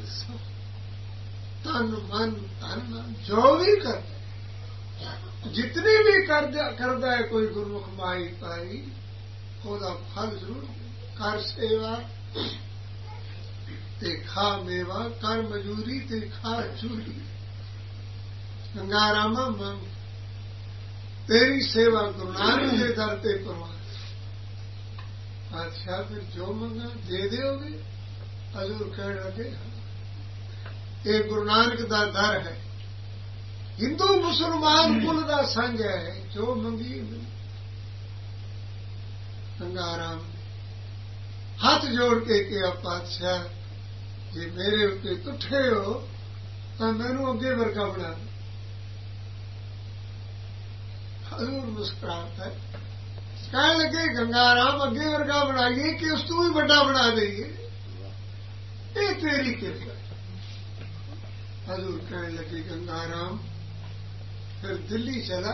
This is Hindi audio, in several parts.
सब तन मन धन जो भी कर जितनी भी करदा है कोई गुरमुख माई पाई ओदा फल जरूर कर सेवा ते खा मेवा कर मजूरी ते खा चूरी। गंगारामा मंग तेरी सेवा गुरु नानक के दर ते परवान। बादशाह फिर जो मंगा दे दोगे। हजूर कह लगे ये गुरु नानक दा दर है, हिंदू मुसलमान कुल दा संग है, जो मंगी गंगाराम हाथ जोड़ के कहा पातशाह जे मेरे उत्ते तुठे हो तो मैनू अगे वर्गा बना दो। हजूर मुस्कुराता है, कह लगे गंगाराम अगे वर्गा बनाइए कि उस तू भी बड़ा बना देंगे, ये तेरी कृपा। हजूर कहने लगे गंगाराम फिर दिल्ली चला,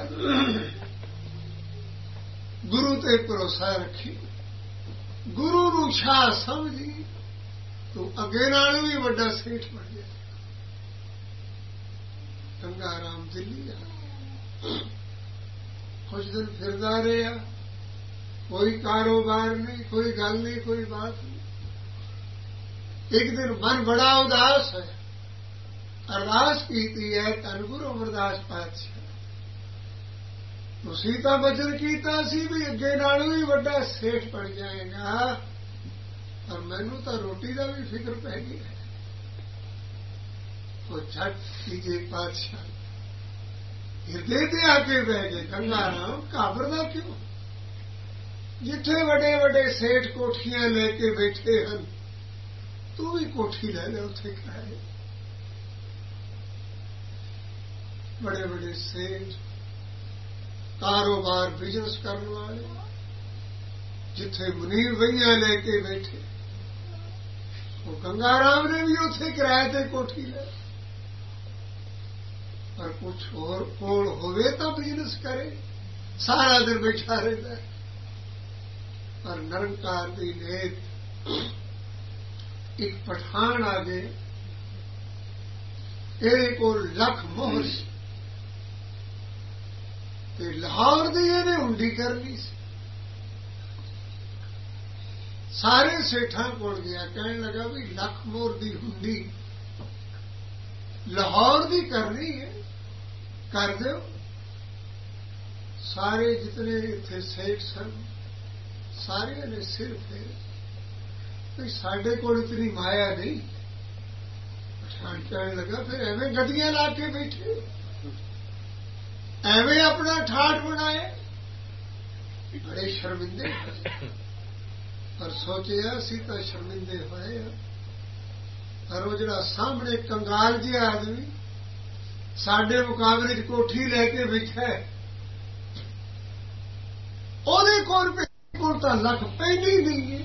गुरु ते भरोसा रखी, गुरु नू शाह समझी तो अगे नाल भी बड़ा सेठ बन गया। गंगाराम दिल्ली आ कुछ दिन फिरदा रहा, कोई कारोबार नहीं, कोई गल नहीं, कोई बात नहीं। एक दिन मन बड़ा उदास है, अरदास की है धन गुरु अमरदास पातशाह तो सीता बचन किया सी भी अगे नालों भी बड़ा सेठ बन जाएगा, और मैनू तो रोटी का भी फिक्र पै गया है। तो झट कीजिए पातशाह हृदय से आके बह गए। गंगाराम घाबरदा क्यों, जिथे बड़े बड़े सेठ कोठियां लेके बैठे हैं तू भी कोठी ले ले, उथे क्या है। बड़े बड़े सेठ कारोबार बिजनेस करने वाले जिथे मुनीर भैया लेके बैठे, वो गंगाराम ने भी उथे किराए ते कोठी ले। पर कुछ और कोल होवे तो बिजनेस करे, सारा दिन बैठा रहता है। पर निरंकार की नेत एक पठान आ गए, ये को लख मोहर ते लाहौर दी इहने हुंडी करनी सी। सारे सेठां कोल गया, कहने लगा भी लख मोहर दी हुंडी लाहौर दी करनी है, कर दो। सारे जितने इत्थे सेठ सन सारे ने सिर फेरे, साडे कोल इतनी माया नहीं। पठान कहने लगा फिर एवं गड्डियां ला के बैठे, एवं अपना ठाठ बनाए, बड़े शर्मिंदे पर सोचे असी तो शर्मिंदे होए। पर वो जरा सामने कंगाल जी आदमी साडे मुकाबले च कोठी लैके बैठा है, ओदे कोल तो लख पैंदी नहीं है।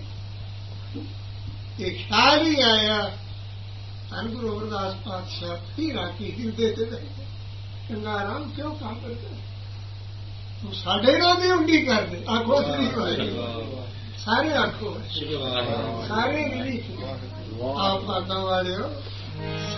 ये ख्याल ही आया, धन गुरु अमरदास पातशाह फिर आके हृदय से बैठे। गंगाराम क्यों काम करते तू साढ़े ना भी उंडी कर दे, आखो सारे आखो सारे नहीं आप बातों वाले हो।